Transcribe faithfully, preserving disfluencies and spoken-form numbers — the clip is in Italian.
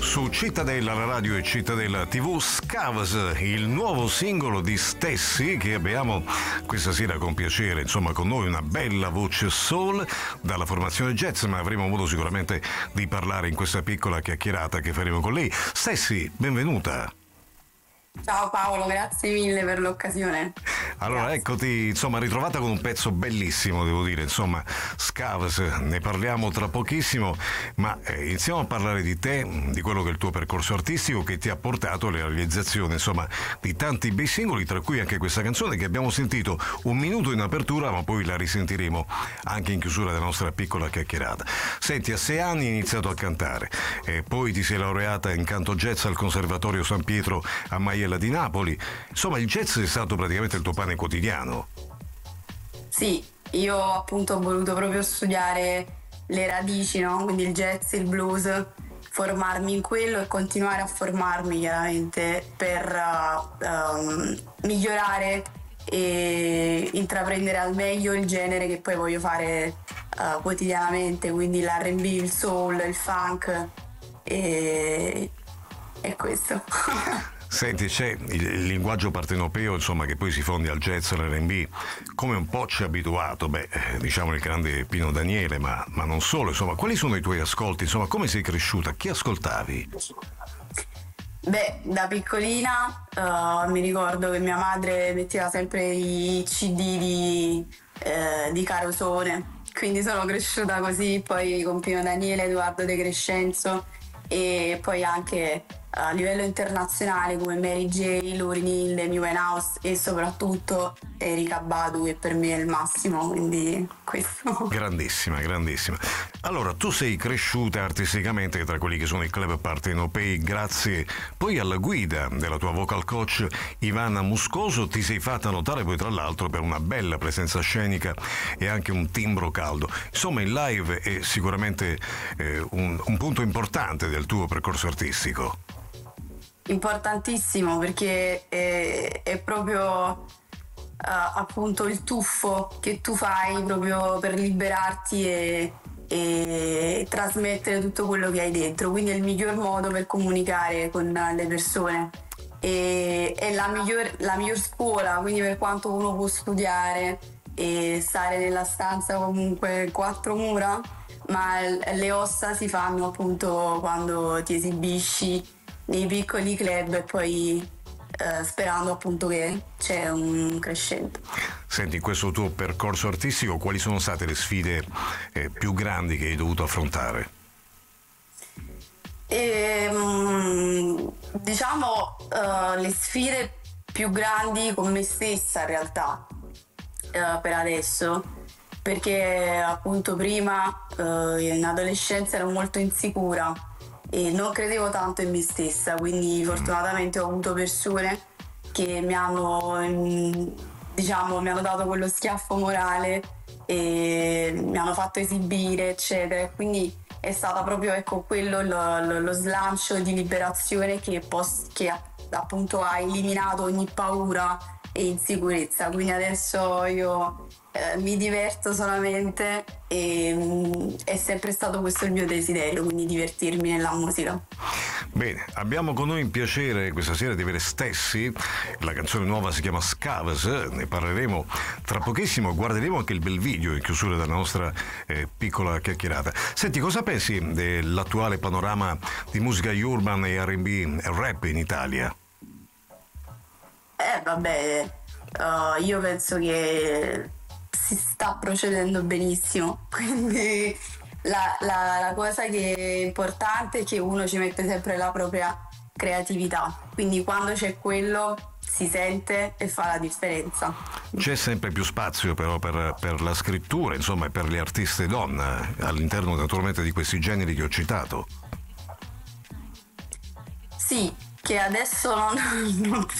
su Cittadella, la radio e Cittadella tivù, Scavs, il nuovo singolo di Stessi che abbiamo questa sera con piacere, insomma con noi una bella voce soul dalla formazione jazz, ma avremo modo sicuramente di parlare in questa piccola chiacchierata che faremo con lei. Stessi, benvenuta. Ciao Paolo, grazie mille per l'occasione. Allora, grazie. Eccoti, insomma, ritrovata con un pezzo bellissimo, devo dire, insomma, Scavs, ne parliamo tra pochissimo, ma eh, iniziamo a parlare di te, di quello che è il tuo percorso artistico che ti ha portato alla realizzazione, insomma, di tanti bei singoli, tra cui anche questa canzone che abbiamo sentito un minuto in apertura, ma poi la risentiremo anche in chiusura della nostra piccola chiacchierata. Senti, a sei anni hai iniziato a cantare, e poi ti sei laureata in canto jazz al Conservatorio San Pietro a Maiella di Napoli, insomma il jazz è stato praticamente il tuo pane quotidiano. Sì, io appunto ho voluto proprio studiare le radici, no? Quindi il jazz, il blues, formarmi in quello e continuare a formarmi chiaramente per uh, um, migliorare e intraprendere al meglio il genere che poi voglio fare uh, quotidianamente, quindi l'R and B, il soul, il funk e, e questo. Senti, c'è il, il linguaggio partenopeo, insomma, che poi si fonde al jazz, all'R and B, come un po' ci ha abituato, beh, diciamo il grande Pino Daniele, ma, ma non solo, insomma, quali sono i tuoi ascolti, insomma, come sei cresciuta, chi ascoltavi? Beh, da piccolina uh, mi ricordo che mia madre metteva sempre i C D di, eh, di Carosone, quindi sono cresciuta così, poi con Pino Daniele, Edoardo De Crescenzo e poi anche a livello internazionale come Mary J, Lauryn Hill, Amy Winehouse e soprattutto Erykah Badu, che per me è il massimo, quindi questo. Grandissima, grandissima. Allora, tu sei cresciuta artisticamente tra quelli che sono i club partenopei grazie poi alla guida della tua vocal coach Ivana Muscoso, ti sei fatta notare poi tra l'altro per una bella presenza scenica e anche un timbro caldo. Insomma, il live è sicuramente eh, un, un punto importante del tuo percorso artistico. Importantissimo perché è, è proprio uh, appunto il tuffo che tu fai proprio per liberarti e, e trasmettere tutto quello che hai dentro, quindi è il miglior modo per comunicare con le persone e è la miglior, la miglior scuola, quindi per quanto uno può studiare e stare nella stanza comunque quattro mura, ma le ossa si fanno appunto quando ti esibisci nei piccoli club e poi eh, sperando appunto che c'è un crescendo. Senti, in questo tuo percorso artistico quali sono state le sfide eh, più grandi che hai dovuto affrontare? E, diciamo uh, le sfide più grandi con me stessa in realtà uh, per adesso, perché appunto prima uh, in adolescenza ero molto insicura e non credevo tanto in me stessa, quindi fortunatamente ho avuto persone che mi hanno diciamo mi hanno dato quello schiaffo morale e mi hanno fatto esibire eccetera, quindi è stata proprio ecco quello lo, lo, lo slancio di liberazione che, pos- che appunto ha eliminato ogni paura e insicurezza, quindi adesso io eh, mi diverto solamente e mh, è sempre stato questo il mio desiderio, quindi divertirmi nella musica. Bene, abbiamo con noi il piacere questa sera di avere Stessi, la canzone nuova si chiama Scavs, ne parleremo tra pochissimo, guarderemo anche il bel video in chiusura della nostra eh, piccola chiacchierata. Senti, cosa pensi dell'attuale panorama di musica urban e R and B e rap in Italia? Eh vabbè, uh, io penso che si sta procedendo benissimo, quindi la, la, la cosa che è importante è che uno ci mette sempre la propria creatività, quindi quando c'è quello si sente e fa la differenza. C'è sempre più spazio però per, per la scrittura, insomma, e per le artiste donne all'interno naturalmente di questi generi che ho citato. Sì, che adesso non, non